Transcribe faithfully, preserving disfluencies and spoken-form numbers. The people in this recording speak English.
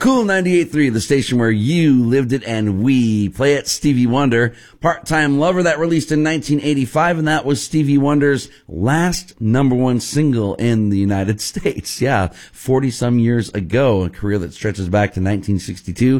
Cool ninety-eight point three, the station where you lived it and we play it. Stevie Wonder, Part-Time Lover, that released in nineteen eighty-five, and that was Stevie Wonder's last number one single in the United States. Yeah, forty some years ago, a career that stretches back to nineteen sixty-two.